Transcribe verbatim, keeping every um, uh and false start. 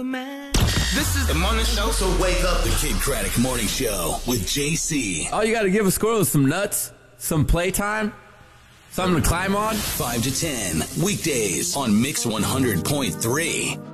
the man. This is the morning show. So wake up the Kid Craddock Morning Show with J C. All you got to give a squirrel is some nuts, some playtime, something to climb on. five to ten, weekdays on Mix one hundred point three.